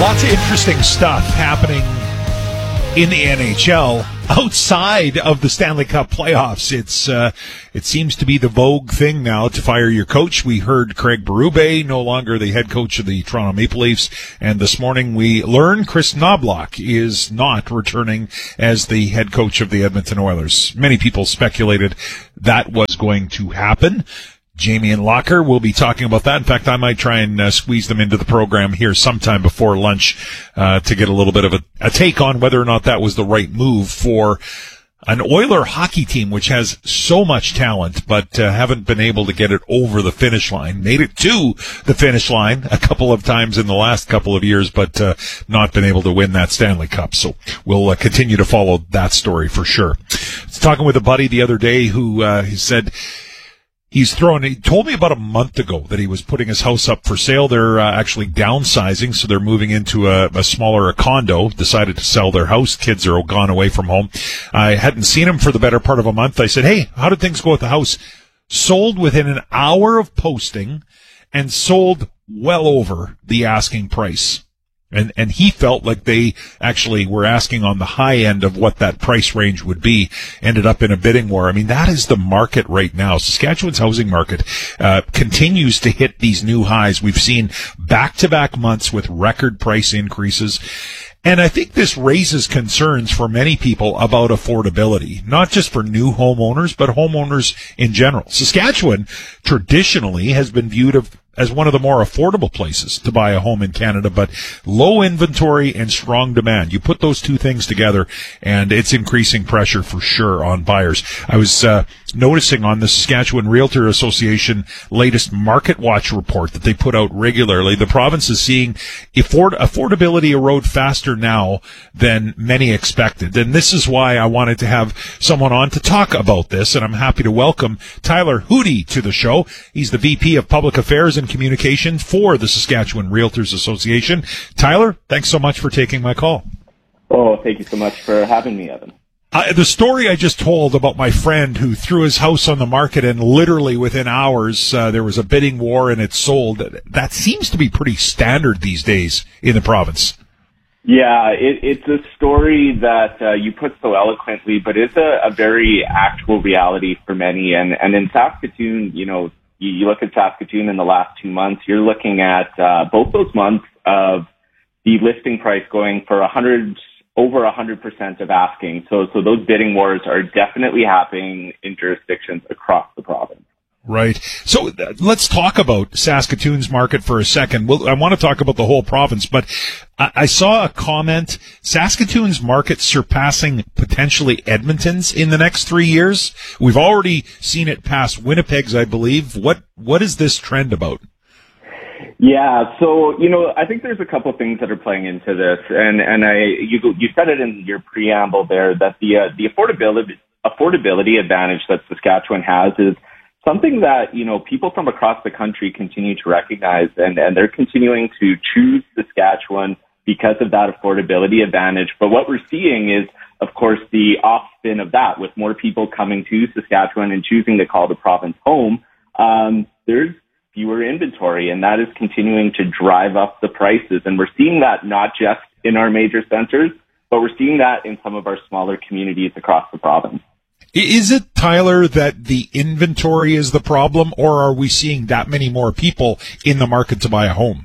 Lots of interesting stuff happening in the NHL outside of the Stanley Cup playoffs. It seems to be the vogue thing now to fire your coach. We heard Craig Berube, no longer the head coach of the Toronto Maple Leafs, and this morning we learned Kris Knoblauch is not returning as the head coach of the Edmonton Oilers. Many people speculated that was going to happen. Jamie and Locker will be talking about that. In fact, I might try and squeeze them into the program here sometime before lunch to get a little bit of a take on whether or not that was the right move for an Oiler hockey team which has so much talent but haven't been able to get it over the finish line. Made it to the finish line a couple of times in the last couple of years, but not been able to win that Stanley Cup. So we'll continue to follow that story for sure. I was talking with a buddy the other day who he said he told me about a month ago that he was putting his house up for sale. They're actually downsizing, so they're moving into a smaller condo, decided to sell their house. Kids are gone away from home. I hadn't seen him for the better part of a month. I said, hey, how did things go with the house? Sold within an hour of posting and sold well over the asking price. And he felt like they actually were asking on the high end of what that price range would be, ended up in a bidding war. I mean, that is the market right now. Saskatchewan's housing market continues to hit these new highs. We've seen back-to-back months with record price increases. And I think this raises concerns for many people about affordability, not just for new homeowners, but homeowners in general. Saskatchewan traditionally has been viewed as one of the more affordable places to buy a home in Canada, but low inventory and strong demand. You put those two things together, and it's increasing pressure for sure on buyers. I was noticing on the Saskatchewan Realtor Association latest Market Watch report that they put out regularly, the province is seeing affordability erode faster now than many expected. And this is why I wanted to have someone on to talk about this, and I'm happy to welcome Tyler Hootie to the show. He's the VP of Public Affairs and Communication for the Saskatchewan Realtors Association. Tyler, thanks so much for taking my call. Oh, thank you so much for having me, Evan. The story I just told about my friend who threw his house on the market and literally within hours there was a bidding war and it sold, that seems to be pretty standard these days in the province. Yeah, it's a story that you put so eloquently, but it's a very actual reality for many. And in Saskatoon, you know, you look at Saskatoon in the last 2 months, you're looking at both those months of the listing price going for over 100% of asking. So those bidding wars are definitely happening in jurisdictions across the province. Right. So let's talk about Saskatoon's market for a second. I want to talk about the whole province, but I saw a comment, Saskatoon's market surpassing potentially Edmonton's in the next 3 years. We've already seen it pass Winnipeg's, I believe. What is this trend about? Yeah, so, you know, I think there's a couple things that are playing into this, and you said it in your preamble there that the affordability advantage that Saskatchewan has is something that, you know, people from across the country continue to recognize, and they're continuing to choose Saskatchewan because of that affordability advantage. But what we're seeing is, of course, the off-spin of that, with more people coming to Saskatchewan and choosing to call the province home. There's fewer inventory, and that is continuing to drive up the prices. And we're seeing that not just in our major centers, but we're seeing that in some of our smaller communities across the province. Is it, Tyler, that the inventory is the problem, or are we seeing that many more people in the market to buy a home?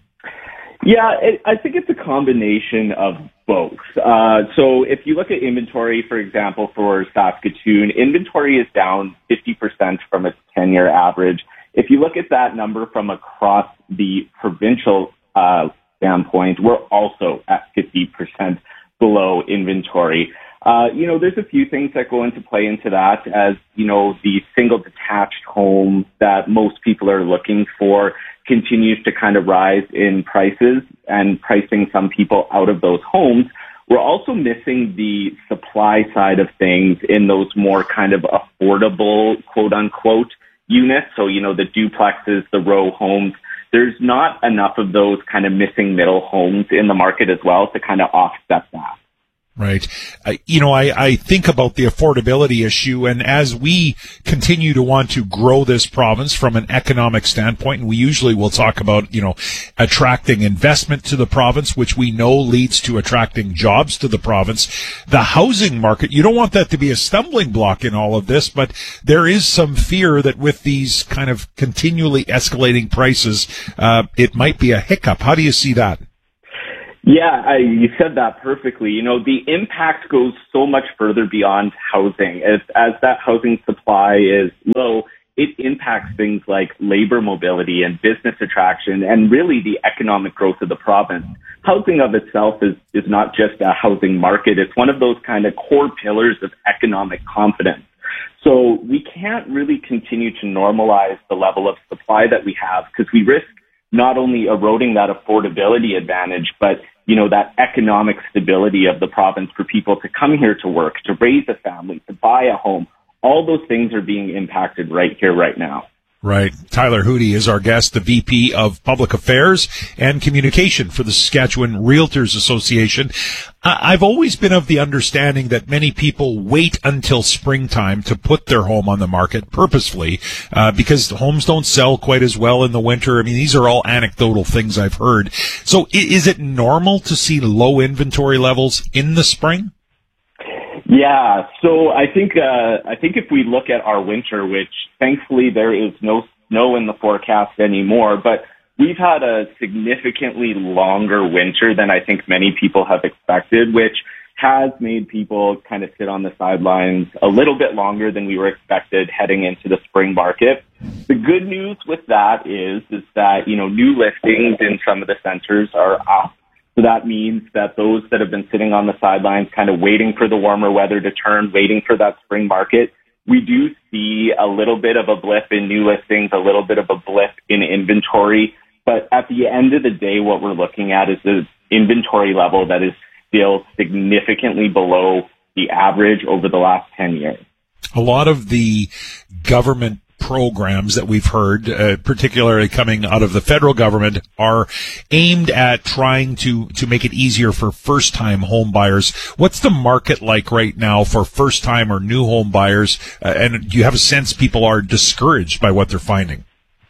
Yeah, I think it's a combination of both. So if you look at inventory, for example, for Saskatoon, inventory is down 50% from its 10-year average. If you look at that number from across the provincial standpoint, we're also at 50% below inventory. You know, there's a few things that go into play into that, as, you know, the single detached home that most people are looking for continues to kind of rise in prices and pricing some people out of those homes. We're also missing the supply side of things in those more kind of affordable, quote unquote, units. So, you know, the duplexes, the row homes, there's not enough of those kind of missing middle homes in the market as well to kind of offset that. Right. I think about the affordability issue, and as we continue to want to grow this province from an economic standpoint, and we usually will talk about, attracting investment to the province, which we know leads to attracting jobs to the province. The housing market, you don't want that to be a stumbling block in all of this, but there is some fear that with these kind of continually escalating prices, it might be a hiccup. How do you see that? Yeah, you said that perfectly. The impact goes so much further beyond housing. As that housing supply is low, it impacts things like labor mobility and business attraction and really the economic growth of the province. Housing of itself is not just a housing market. It's one of those kind of core pillars of economic confidence. So we can't really continue to normalize the level of supply that we have because we risk not only eroding that affordability advantage, but, that economic stability of the province for people to come here to work, to raise a family, to buy a home. All those things are being impacted right here, right now. Right. Tyler Hootie is our guest, the VP of Public Affairs and Communication for the Saskatchewan Realtors Association. I've always been of the understanding that many people wait until springtime to put their home on the market purposefully, because homes don't sell quite as well in the winter. I mean, these are all anecdotal things I've heard. So is it normal to see low inventory levels in the spring? Yeah, so I think if we look at our winter, which thankfully there is no snow in the forecast anymore, but we've had a significantly longer winter than I think many people have expected, which has made people kind of sit on the sidelines a little bit longer than we were expected heading into the spring market. The good news with that is that, new listings in some of the centers are up. So that means that those that have been sitting on the sidelines kind of waiting for the warmer weather to turn, waiting for that spring market, we do see a little bit of a blip in new listings, a little bit of a blip in inventory. But at the end of the day, what we're looking at is the inventory level that is still significantly below the average over the last 10 years. A lot of the government programs that we've heard, particularly coming out of the federal government, are aimed at trying to make it easier for first-time home buyers. What's the market like right now for first-time or new home buyers? And do you have a sense people are discouraged by what they're finding?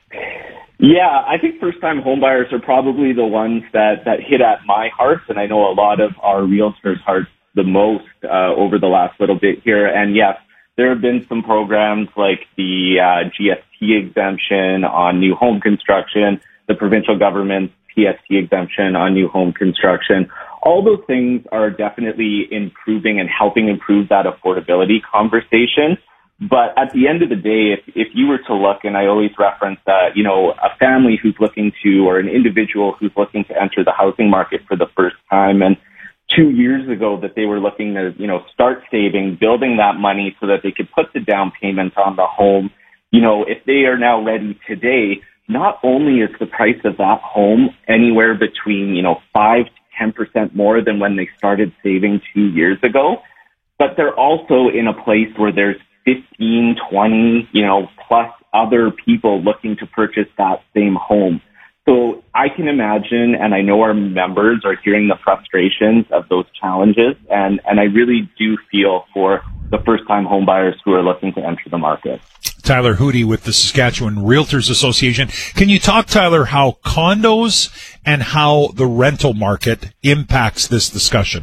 Yeah, I think first-time home buyers are probably the ones that hit at my heart, and I know a lot of our realtors' hearts the most over the last little bit here. And yes, there have been some programs like the GST exemption on new home construction, the provincial government's PST exemption on new home construction. All those things are definitely improving and helping improve that affordability conversation. But at the end of the day, if you were to look, and I always reference that, a family who's looking to, or an individual who's looking to enter the housing market for the first time, and 2 years ago that they were looking to, start saving, building that money so that they could put the down payment on the home. If they are now ready today, not only is the price of that home anywhere between, 5 to 10% more than when they started saving 2 years ago, but they're also in a place where there's 15, 20, plus other people looking to purchase that same home. So I can imagine, and I know our members are hearing the frustrations of those challenges, and I really do feel for the first-time home buyers who are looking to enter the market. Tyler Hootie with the Saskatchewan Realtors Association. Can you talk, Tyler, how condos and how the rental market impacts this discussion?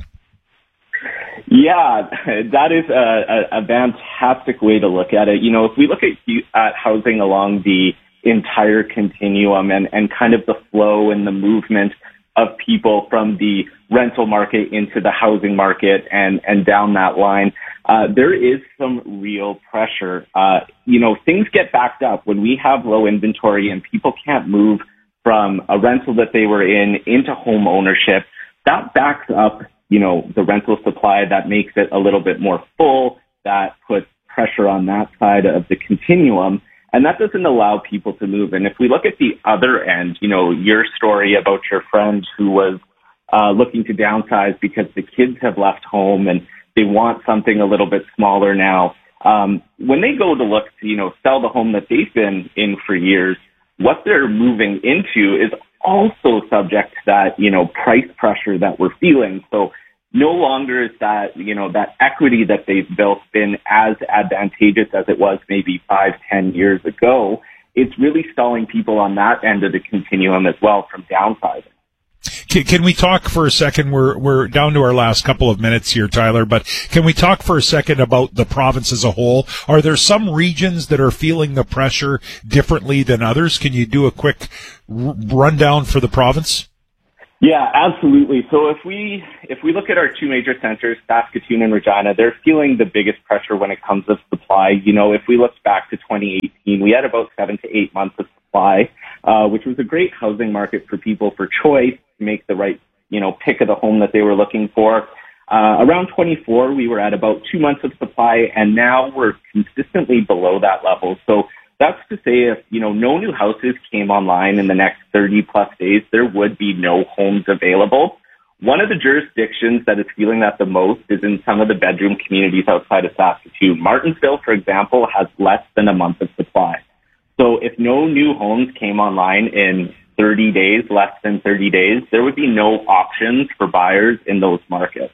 Yeah, that is a fantastic way to look at it. If we look at housing along the entire continuum and kind of the flow and the movement of people from the rental market into the housing market and down that line, there is some real pressure. Things get backed up when we have low inventory and people can't move from a rental that they were in into home ownership. That backs up, the rental supply. That makes it a little bit more full. That puts pressure on that side of the continuum. And that doesn't allow people to move. And if we look at the other end, your story about your friend who was looking to downsize because the kids have left home and they want something a little bit smaller now. When they go to look to, sell the home that they've been in for years, what they're moving into is also subject to that, price pressure that we're feeling. So, no longer is that, that equity that they've built been as advantageous as it was maybe 5-10 years ago. It's really stalling people on that end of the continuum as well from downsizing. Can we talk for a second? We're down to our last couple of minutes here, Tyler, but can we talk for a second about the province as a whole? Are there some regions that are feeling the pressure differently than others? Can you do a quick rundown for the province? Yeah, absolutely. So if we look at our two major centers, Saskatoon and Regina, they're feeling the biggest pressure when it comes to supply. If we look back to 2018, we had about 7 to 8 months of supply, which was a great housing market for people for choice to make the right, pick of the home that they were looking for. Around 24, we were at about 2 months of supply, and now we're consistently below that level. So that's to say if, no new houses came online in the next 30 plus days, there would be no homes available. One of the jurisdictions that is feeling that the most is in some of the bedroom communities outside of Saskatoon. Martensville, for example, has less than a month of supply. So if no new homes came online in 30 days, less than 30 days, there would be no options for buyers in those markets.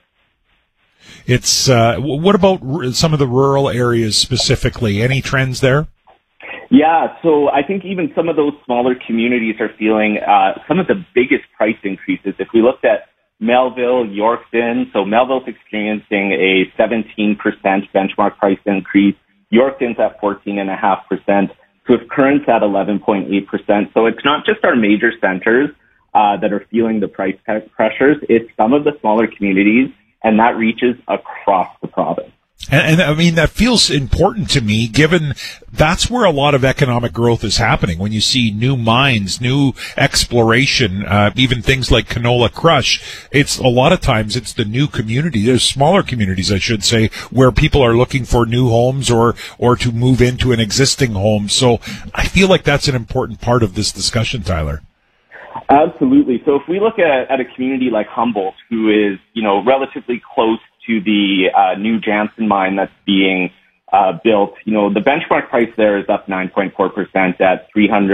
It's what about some of the rural areas specifically? Any trends there? Yeah, so I think even some of those smaller communities are feeling some of the biggest price increases. If we looked at Melville, Yorkton, so Melville's experiencing a 17% benchmark price increase. Yorkton's at 14.5%. Swift Current's at 11.8%. So it's not just our major centers that are feeling the price pressures. It's some of the smaller communities, and that reaches across the province. And I mean, that feels important to me, given that's where a lot of economic growth is happening. When you see new mines, new exploration, even things like Canola Crush, it's a lot of times it's the new community. There's smaller communities, I should say, where people are looking for new homes or to move into an existing home. So I feel like that's an important part of this discussion, Tyler. Absolutely. So if we look at a community like Humboldt, who is, relatively close to the new Jansen mine that's being built, the benchmark price there is up 9.4% at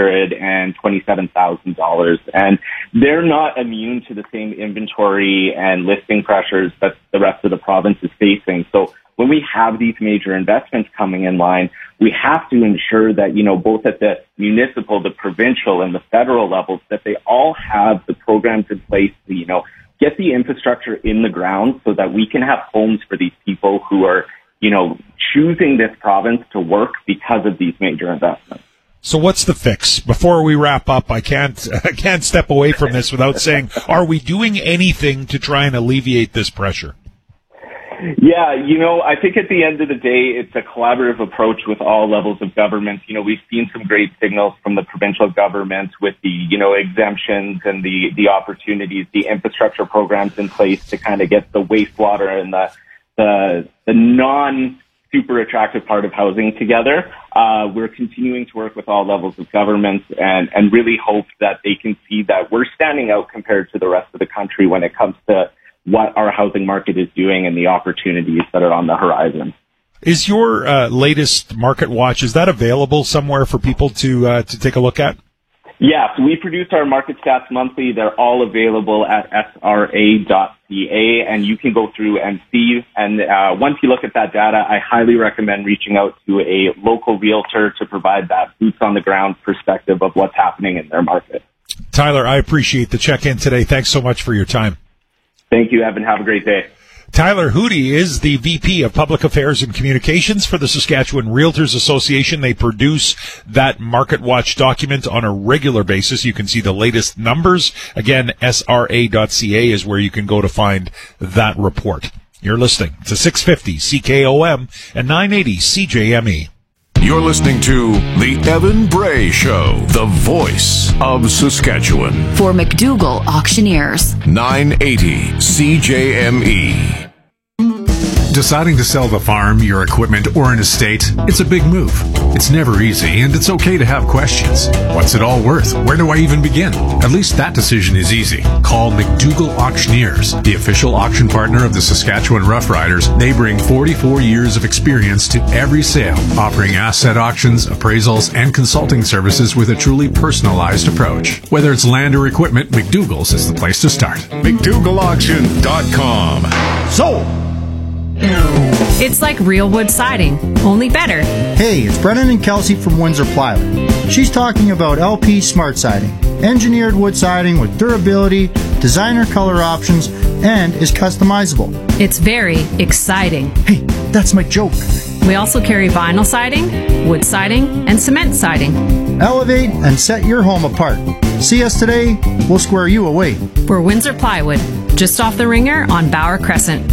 $327,000. And they're not immune to the same inventory and listing pressures that the rest of the province is facing. So when we have these major investments coming in line, we have to ensure that, both at the municipal, the provincial, and the federal levels, that they all have the programs in place to, get the infrastructure in the ground so that we can have homes for these people who are, choosing this province to work because of these major investments. So what's the fix? Before we wrap up, I can't step away from this without saying, are we doing anything to try and alleviate this pressure? Yeah, I think at the end of the day, it's a collaborative approach with all levels of government. We've seen some great signals from the provincial government with the, exemptions and the opportunities, the infrastructure programs in place to kind of get the wastewater and the non-super attractive part of housing together. We're continuing to work with all levels of government and really hope that they can see that we're standing out compared to the rest of the country when it comes to what our housing market is doing and the opportunities that are on the horizon. Is your latest Market Watch, is that available somewhere for people to take a look at? Yeah, so we produce our market stats monthly. They're all available at sra.ca, and you can go through and see. And once you look at that data, I highly recommend reaching out to a local realtor to provide that boots-on-the-ground perspective of what's happening in their market. Tyler, I appreciate the check-in today. Thanks so much for your time. Thank you, Evan. Have a great day. Tyler Hootie is the VP of Public Affairs and Communications for the Saskatchewan Realtors Association. They produce that Market Watch document on a regular basis. You can see the latest numbers. Again, sra.ca is where you can go to find that report. You're listening to 650 CKOM and 980 CJME. You're listening to The Evan Bray Show, the voice of Saskatchewan. For McDougall Auctioneers. 980 CJME. Deciding to sell the farm, your equipment, or an estate, it's a big move. It's never easy, and it's okay to have questions. What's it all worth? Where do I even begin? At least that decision is easy. Call McDougall Auctioneers, the official auction partner of the Saskatchewan Roughriders. They bring 44 years of experience to every sale, offering asset auctions, appraisals, and consulting services with a truly personalized approach. Whether it's land or equipment, McDougall's is the place to start. McDougallAuction.com. Sold! It's like real wood siding, only better. Hey, it's Brennan and Kelsey from Windsor Plywood. She's talking about LP Smart Siding. Engineered wood siding with durability, designer color options, and is customizable. It's very exciting. Hey, that's my joke. We also carry vinyl siding, wood siding, and cement siding. Elevate and set your home apart. See us today, we'll square you away. We're Windsor Plywood, just off the Ringer on Bauer Crescent.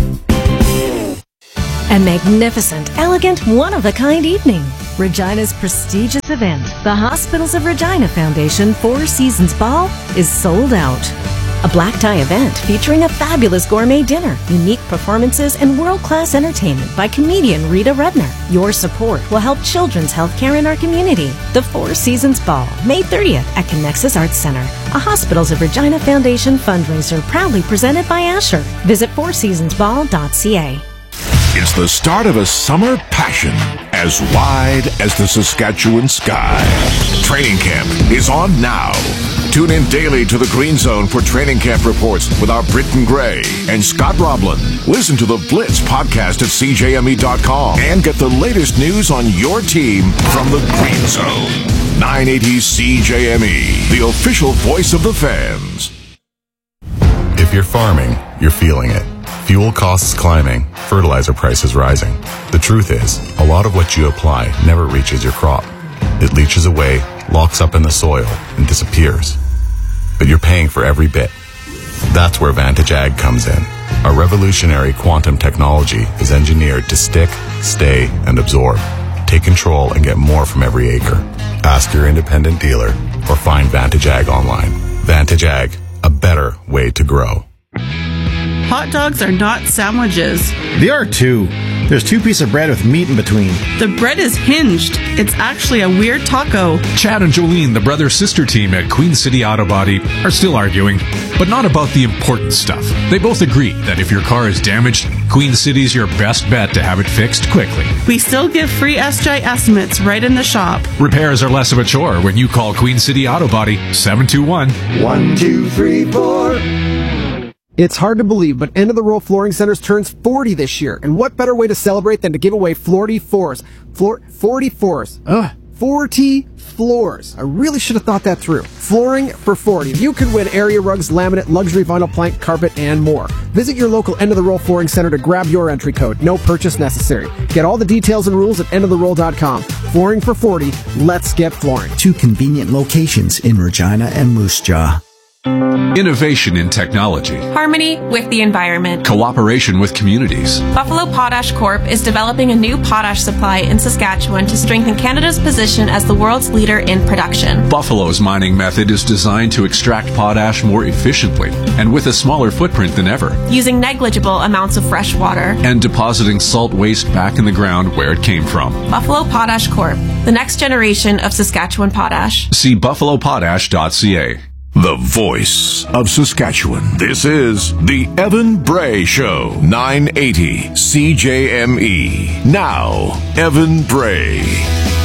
A magnificent, elegant, one-of-a-kind evening. Regina's prestigious event, the Hospitals of Regina Foundation Four Seasons Ball, is sold out. A black tie event featuring a fabulous gourmet dinner, unique performances, and world-class entertainment by comedian Rita Rudner. Your support will help children's health care in our community. The Four Seasons Ball, May 30th at Connexus Arts Center, a Hospitals of Regina Foundation fundraiser proudly presented by Asher. Visit fourseasonsball.ca. It's the start of a summer passion as wide as the Saskatchewan sky. Training camp is on now. Tune in daily to the Green Zone for training camp reports with our Britton Gray and Scott Roblin. Listen to the Blitz podcast at CJME.com and get the latest news on your team from the Green Zone. 980 CJME, the official voice of the fans. If you're farming, you're feeling it. Fuel costs climbing, fertilizer prices rising. The truth is, a lot of what you apply never reaches your crop. It leaches away, locks up in the soil, and disappears. But you're paying for every bit. That's where Vantage Ag comes in. Our revolutionary quantum technology is engineered to stick, stay, and absorb. Take control and get more from every acre. Ask your independent dealer or find Vantage Ag online. Vantage Ag, a better way to grow. Hot dogs are not sandwiches. They are too. There's 2 pieces of bread with meat in between. The bread is hinged. It's actually a weird taco. Chad and Jolene, the brother-sister team at Queen City Auto Body, are still arguing, but not about the important stuff. They both agree that if your car is damaged, Queen City's your best bet to have it fixed quickly. We still give free SJ estimates right in the shop. Repairs are less of a chore when you call Queen City Auto Body 721-1234. It's hard to believe, but End of the Roll Flooring Centers turns 40 this year. And what better way to celebrate than to give away 40 floors? 40 floors. 40 floors. I really should have thought that through. Flooring for 40. You could win area rugs, laminate, luxury vinyl plank, carpet, and more. Visit your local End of the Roll Flooring Center to grab your entry code. No purchase necessary. Get all the details and rules at endoftheroll.com. Flooring for 40. Let's get flooring. 2 convenient locations in Regina and Moose Jaw. Innovation in technology. Harmony with the environment. Cooperation with communities. Buffalo Potash Corp. is developing a new potash supply in Saskatchewan to strengthen Canada's position as the world's leader in production. Buffalo's mining method is designed to extract potash more efficiently and with a smaller footprint than ever. Using negligible amounts of fresh water. And depositing salt waste back in the ground where it came from. Buffalo Potash Corp. The next generation of Saskatchewan potash. See buffalopotash.ca. The voice of Saskatchewan. This is the Evan Bray Show. 980 CJME. Now, Evan Bray.